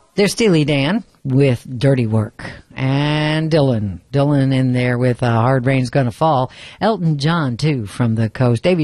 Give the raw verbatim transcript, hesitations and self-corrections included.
There's Steely Dan with Dirty Work. And Dylan. Dylan in there with uh, Hard Rain's Gonna Fall. Elton John, too, from the coast. Davey